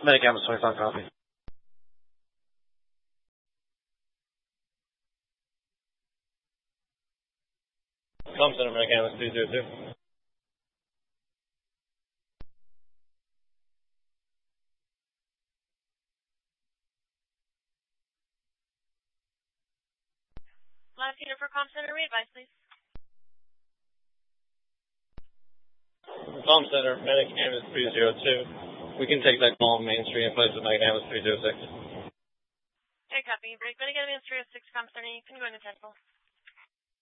Medic Ambulance 25 copy. Com Center, Medic Ambulance 302. Last unit for Com Center, re-advise, please. Com Center, Medic Ambulance 302. We can take that call on Main Street in place of Medic Ambulance 306. Okay, copy. Break Medic Ambulance 306, Com Center. You can go into 10-4.